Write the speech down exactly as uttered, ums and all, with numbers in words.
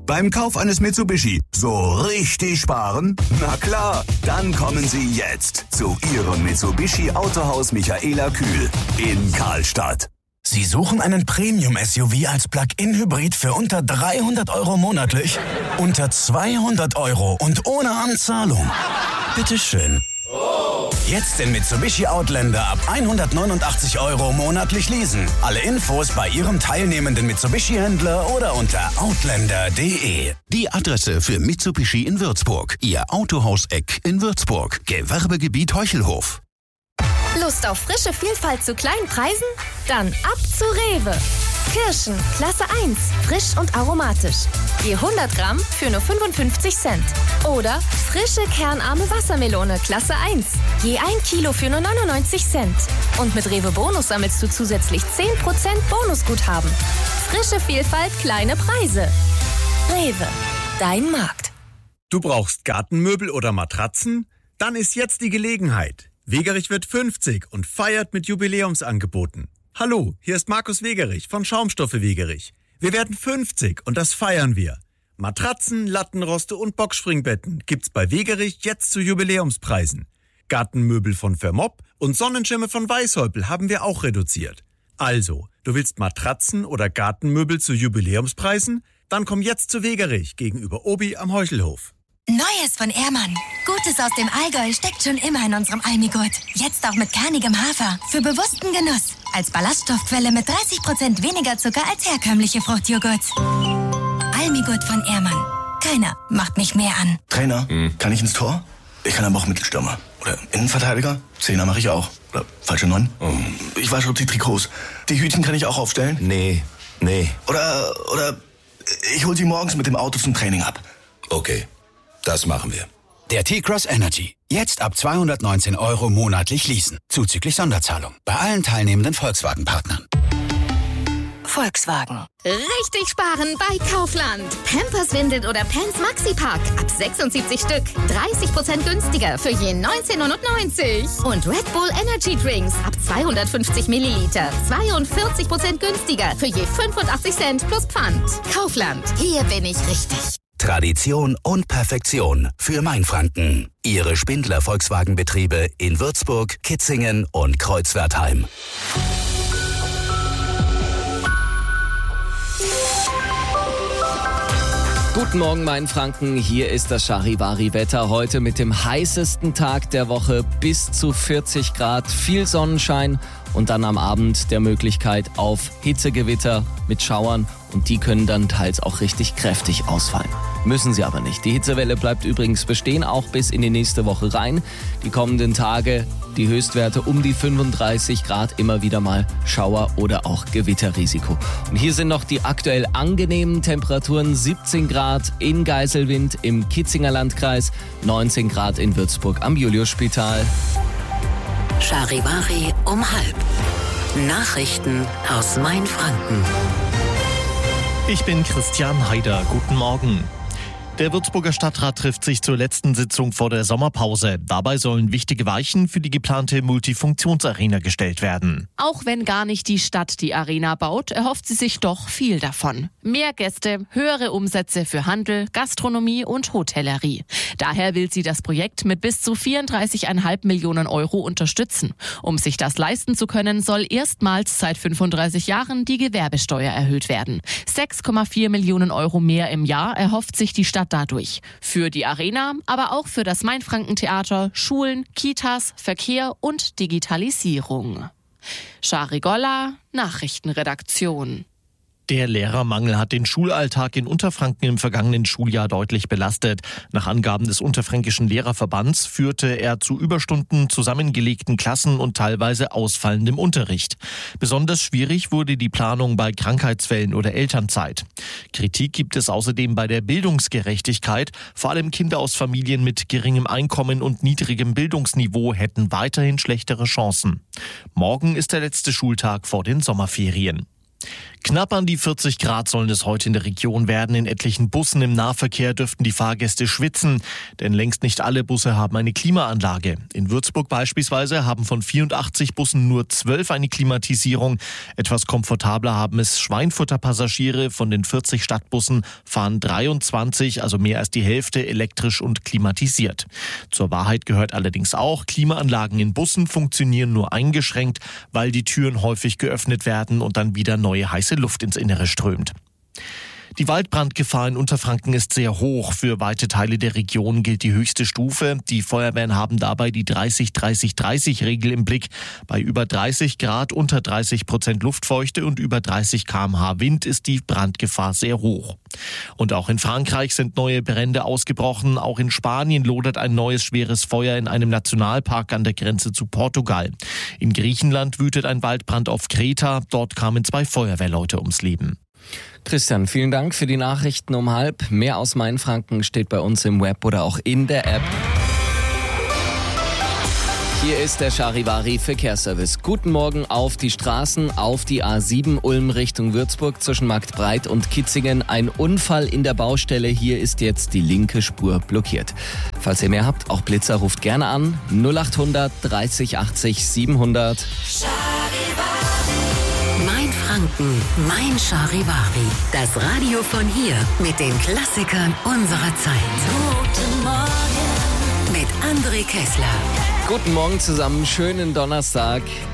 Beim Kauf eines Mitsubishi so richtig sparen? Na klar, dann kommen Sie jetzt zu Ihrem Mitsubishi Autohaus Michaela Kühl in Karlstadt. Sie suchen einen Premium-S U V als Plug-in-Hybrid für unter dreihundert Euro monatlich? Unter zweihundert Euro und ohne Anzahlung? Bitteschön. Jetzt den Mitsubishi Outlander ab hundertneunundachtzig Euro monatlich leasen. Alle Infos bei Ihrem teilnehmenden Mitsubishi-Händler oder unter outlander punkt de. Die Adresse für Mitsubishi in Würzburg. Ihr Autohaus-Eck in Würzburg. Gewerbegebiet Heuchelhof. Lust auf frische Vielfalt zu kleinen Preisen? Dann ab zu Rewe. Kirschen, Klasse eins, frisch und aromatisch. Je hundert Gramm für nur fünfundfünfzig Cent. Oder frische kernarme Wassermelone, Klasse eins. Je ein Kilo für nur neunundneunzig Cent. Und mit Rewe Bonus sammelst du zusätzlich zehn Prozent Bonusguthaben. Frische Vielfalt, kleine Preise. Rewe, dein Markt. Du brauchst Gartenmöbel oder Matratzen? Dann ist jetzt die Gelegenheit. Wegerich wird fünfzig und feiert mit Jubiläumsangeboten. Hallo, hier ist Markus Wegerich von Schaumstoffe Wegerich. Wir werden fünfzig und das feiern wir. Matratzen, Lattenroste und Boxspringbetten gibt's bei Wegerich jetzt zu Jubiläumspreisen. Gartenmöbel von Vermopp und Sonnenschirme von Weißhäupl haben wir auch reduziert. Also, du willst Matratzen oder Gartenmöbel zu Jubiläumspreisen? Dann komm jetzt zu Wegerich gegenüber Obi am Heuchelhof. Neues von Ehrmann. Gutes aus dem Allgäu steckt schon immer in unserem Almigurt. Jetzt auch mit kernigem Hafer. Für bewussten Genuss. Als Ballaststoffquelle mit dreißig Prozent weniger Zucker als herkömmliche Fruchtjoghurts. Almigurt von Ehrmann. Keiner macht mich mehr an. Trainer, hm. kann ich ins Tor? Ich kann aber auch Mittelstürmer. Oder Innenverteidiger. Zehner mache ich auch. Oder falsche Neun. Oh. Ich wasche auch die Trikots. Die Hütchen kann ich auch aufstellen? Nee, nee. Oder, oder ich hol sie morgens mit dem Auto zum Training ab. Okay. Das machen wir. Der T-Cross Energy. Jetzt ab zweihundertneunzehn Euro monatlich leasen. Zuzüglich Sonderzahlung. Bei allen teilnehmenden Volkswagen-Partnern. Volkswagen. Richtig sparen bei Kaufland. Pampers, Windeln oder Pants Maxi-Pack. Ab sechsundsiebzig Stück. dreißig Prozent günstiger für je neunzehn neunundneunzig. Und Red Bull Energy Drinks. Ab zweihundertfünfzig Milliliter. zweiundvierzig Prozent günstiger für je fünfundachtzig Cent plus Pfand. Kaufland. Hier bin ich richtig. Tradition und Perfektion für Mainfranken. Ihre Spindler Volkswagenbetriebe in Würzburg, Kitzingen und Kreuzwertheim. Guten Morgen, Mainfranken. Hier ist das Charivari-Wetter. Heute mit dem heißesten Tag der Woche, bis zu vierzig Grad, viel Sonnenschein und dann am Abend der Möglichkeit auf Hitzegewitter mit Schauern. Und die können dann teils auch richtig kräftig ausfallen. Müssen sie aber nicht. Die Hitzewelle bleibt übrigens bestehen, auch bis in die nächste Woche rein. Die kommenden Tage die Höchstwerte um die fünfunddreißig Grad, immer wieder mal Schauer oder auch Gewitterrisiko. Und hier sind noch die aktuell angenehmen Temperaturen: siebzehn Grad in Geiselwind im Kitzinger Landkreis, neunzehn Grad in Würzburg am Juliusspital. Charivari um halb. Nachrichten aus Mainfranken. Ich bin Christian Haider. Guten Morgen. Der Würzburger Stadtrat trifft sich zur letzten Sitzung vor der Sommerpause. Dabei sollen wichtige Weichen für die geplante Multifunktionsarena gestellt werden. Auch wenn gar nicht die Stadt die Arena baut, erhofft sie sich doch viel davon. Mehr Gäste, höhere Umsätze für Handel, Gastronomie und Hotellerie. Daher will sie das Projekt mit bis zu vierunddreißig Komma fünf Millionen Euro unterstützen. Um sich das leisten zu können, soll erstmals seit fünfunddreißig Jahren die Gewerbesteuer erhöht werden. sechs Komma vier Millionen Euro mehr im Jahr erhofft sich die Stadt dadurch. Für die Arena, aber auch für das Mainfranken-Theater, Schulen, Kitas, Verkehr und Digitalisierung. Charigolla, Nachrichtenredaktion. Der Lehrermangel hat den Schulalltag in Unterfranken im vergangenen Schuljahr deutlich belastet. Nach Angaben des Unterfränkischen Lehrerverbands führte er zu Überstunden, zusammengelegten Klassen und teilweise ausfallendem Unterricht. Besonders schwierig wurde die Planung bei Krankheitsfällen oder Elternzeit. Kritik gibt es außerdem bei der Bildungsgerechtigkeit. Vor allem Kinder aus Familien mit geringem Einkommen und niedrigem Bildungsniveau hätten weiterhin schlechtere Chancen. Morgen ist der letzte Schultag vor den Sommerferien. Knapp an die vierzig Grad sollen es heute in der Region werden. In etlichen Bussen im Nahverkehr dürften die Fahrgäste schwitzen, denn längst nicht alle Busse haben eine Klimaanlage. In Würzburg beispielsweise haben von vierundachtzig Bussen nur zwölf eine Klimatisierung. Etwas komfortabler haben es Schweinfurter Passagiere. Von den vierzig Stadtbussen fahren dreiundzwanzig, also mehr als die Hälfte, elektrisch und klimatisiert. Zur Wahrheit gehört allerdings auch, Klimaanlagen in Bussen funktionieren nur eingeschränkt, weil die Türen häufig geöffnet werden und dann wieder neue heiße Luft ins Innere strömt. Die Waldbrandgefahr in Unterfranken ist sehr hoch. Für weite Teile der Region gilt die höchste Stufe. Die Feuerwehren haben dabei die dreißig dreißig dreißig Regel im Blick. Bei über dreißig Grad, unter dreißig Prozent Luftfeuchte und über dreißig Kilometer pro Stunde Wind ist die Brandgefahr sehr hoch. Und auch in Frankreich sind neue Brände ausgebrochen. Auch in Spanien lodert ein neues schweres Feuer in einem Nationalpark an der Grenze zu Portugal. In Griechenland wütet ein Waldbrand auf Kreta. Dort kamen zwei Feuerwehrleute ums Leben. Christian, vielen Dank für die Nachrichten um halb. Mehr aus Mainfranken steht bei uns im Web oder auch in der App. Hier ist der Charivari Verkehrsservice. Guten Morgen auf die Straßen, auf die A sieben Ulm Richtung Würzburg zwischen Marktbreit und Kitzingen. Ein Unfall in der Baustelle. Hier ist jetzt die linke Spur blockiert. Falls ihr mehr habt, auch Blitzer, ruft gerne an. null achthundert dreißig achtzig siebenhundert. Mein Franken, mein Charivari. Das Radio von hier mit den Klassikern unserer Zeit. Guten Morgen mit André Kessler. Guten Morgen zusammen, schönen Donnerstag.